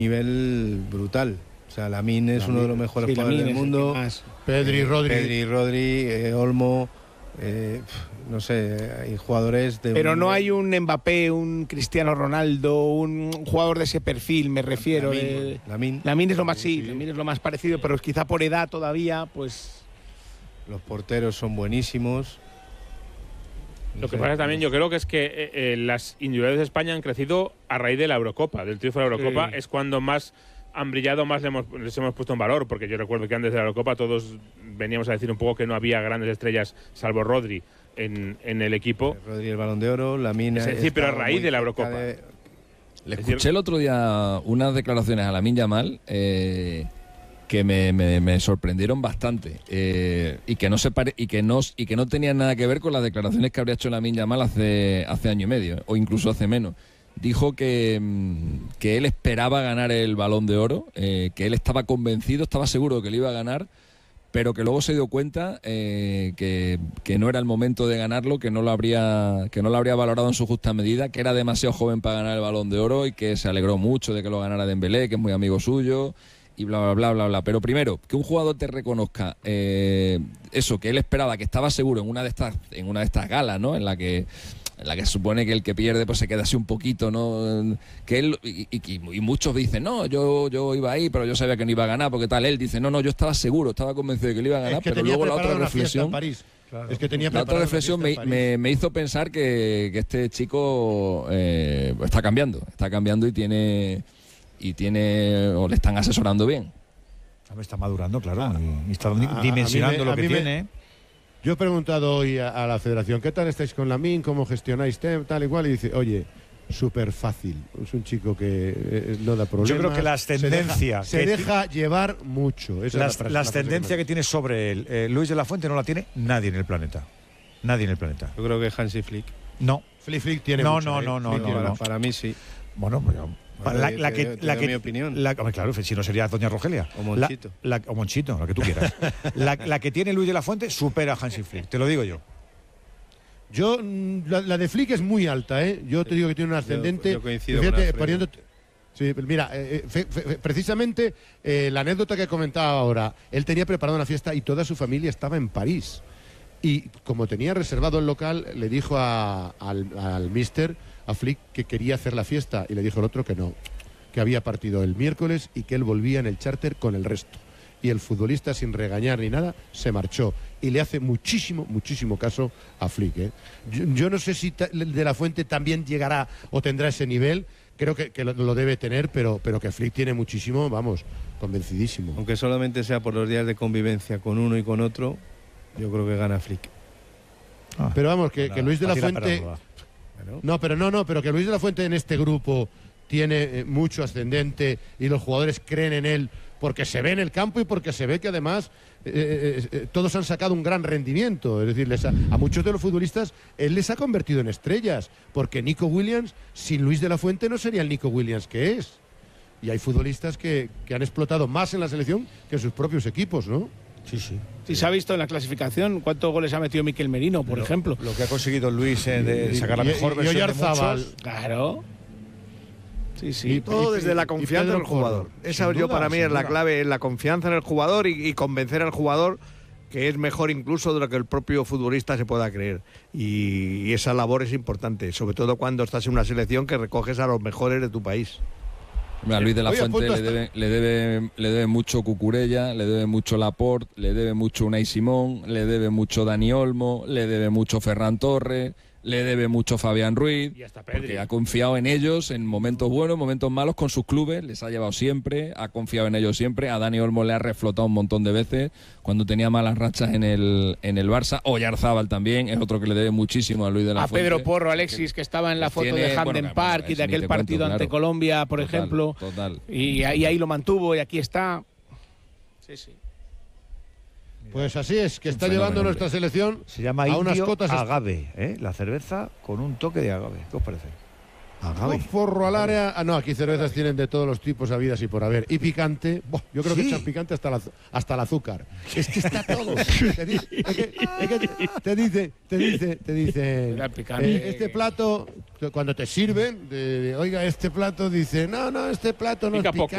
nivel brutal. O sea, Lamine es uno de los mejores jugadores del mundo. Pedri, Rodri, Olmo, no sé, hay jugadores de... Pero no hay un Mbappé, un Cristiano Ronaldo, un jugador de ese perfil, me refiero. Lamine es lo más, sí, Lamine es lo más parecido, pero quizá por edad todavía, pues... Los porteros son buenísimos. Lo que pasa también, yo creo que es que las individualidades de España han crecido a raíz de la Eurocopa, del triunfo de la Eurocopa, es cuando más han brillado, más les hemos puesto en valor, porque yo recuerdo que antes de la Eurocopa todos veníamos a decir un poco que no había grandes estrellas, salvo Rodri, en el equipo. Rodri el Balón de Oro, Lamine... Es decir, pero a raíz de la Eurocopa. Le escuché el otro día unas declaraciones a Lamine Yamal que me sorprendieron bastante y que no tenían nada que ver con las declaraciones que habría hecho Lamine Yamal hace año y medio o incluso hace menos. Dijo que él esperaba ganar el Balón de Oro, que él estaba convencido, estaba seguro de que lo iba a ganar, pero que luego se dio cuenta que no era el momento de ganarlo, que no lo habría valorado en su justa medida, que era demasiado joven para ganar el Balón de Oro y que se alegró mucho de que lo ganara Dembélé, que es muy amigo suyo. Y bla, bla, bla, bla, bla. Pero primero, que un jugador te reconozca eso, que él esperaba, que estaba seguro en una de estas galas, ¿no? En la que se supone que el que pierde pues se queda así un poquito, ¿no? Que él y muchos dicen, no, yo iba ahí, pero yo sabía que no iba a ganar, porque tal. Él dice, no, yo estaba seguro, estaba convencido de que lo iba a ganar, pero luego la otra reflexión... Claro. Es que tenía la otra reflexión me hizo pensar que este chico está cambiando y tiene o le están asesorando bien. Está madurando, claro, y está dimensionando lo que tiene. Yo he preguntado hoy a la federación, ¿qué tal estáis con Lamine? ¿Cómo gestionáis tal igual? Y dice, oye, súper fácil. Es un chico que no da problemas. Yo creo que la ascendencia... Se deja llevar mucho. La ascendencia que tiene sobre él, Luis de la Fuente no la tiene nadie en el planeta. Nadie en el planeta. Yo creo que Hansi Flick. No. Flick tiene no, mucho. No. Para mí sí. Bueno, pues la que mi opinión. Claro, si no sería Doña Rogelia. O Monchito. O Monchito, la que tú quieras. la que tiene Luis de la Fuente supera a Hansi Flick, te lo digo yo. La de Flick es muy alta, ¿eh? Yo te digo que tiene un ascendente. Yo coincido con sí, mira, precisamente la anécdota que comentaba ahora, él tenía preparado una fiesta y toda su familia estaba en París. Y como tenía reservado el local, le dijo al mister, a Flick, que quería hacer la fiesta, y le dijo el otro que no, que había partido el miércoles y que él volvía en el charter con el resto. Y el futbolista, sin regañar ni nada, se marchó. Y le hace muchísimo caso a Flick, ¿eh? Yo no sé si de la Fuente también llegará o tendrá ese nivel. Creo que lo debe tener, pero que Flick tiene muchísimo, vamos, convencidísimo. Aunque solamente sea por los días de convivencia con uno y con otro, yo creo que gana Flick. Pero vamos, que Luis de la Fuente... pero que Luis de la Fuente en este grupo tiene mucho ascendente y los jugadores creen en él porque se ve en el campo y porque se ve que además todos han sacado un gran rendimiento. Es decir, a muchos de los futbolistas él les ha convertido en estrellas, porque Nico Williams sin Luis de la Fuente no sería el Nico Williams que es. Y hay futbolistas que han explotado más en la selección que en sus propios equipos, ¿no? Sí. Sí, se ha visto en la clasificación cuántos goles ha metido Mikel Merino, por ejemplo. Lo que ha conseguido Luis de sacar la mejor versión de muchos. Claro. Sí. Todo desde la confianza del jugador. Esa para mí es la clave, la confianza en el jugador y convencer al jugador que es mejor incluso de lo que el propio futbolista se pueda creer. Y esa labor es importante, sobre todo cuando estás en una selección que recoges a los mejores de tu país. Mira, Luis de la Fuente le debe mucho Cucurella, le debe mucho Laporte, le debe mucho Unai Simón, le debe mucho Dani Olmo, le debe mucho Ferran Torres, le debe mucho Fabián Ruiz, porque ha confiado en ellos en momentos buenos, momentos malos con sus clubes, les ha llevado siempre, ha confiado en ellos siempre. A Dani Olmo le ha reflotado un montón de veces cuando tenía malas rachas en el Barça. Oyarzábal también es otro que le debe muchísimo a Luis de la Fuente. A Pedro Porro, Alexis, que estaba en la foto de Hamden Park y de aquel partido ante Colombia, por ejemplo. Total. Y ahí lo mantuvo y aquí está. Sí. Pues así es, que está llevando nuestra selección se llama a unas cotas agave, la cerveza con un toque de agave. ¿Qué os parece? Un forro al área. No, aquí cervezas tienen de todos los tipos habidas y por haber. Y picante. Yo creo que echan picante hasta el azúcar. Es que está todo. Te dice este plato, cuando te sirven, oiga, este plato, dice, no, este plato no es picante.